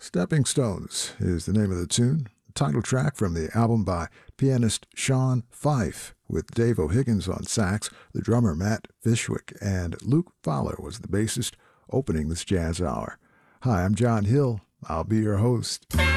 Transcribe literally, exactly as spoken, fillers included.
Stepping Stones is the name of the tune, the title track from the album by pianist Sean Fife, with Dave O'Higgins on sax, the drummer Matt Fishwick, and Luke Fowler was the bassist, opening this jazz hour. Hi, I'm John Hill. I'll be your host.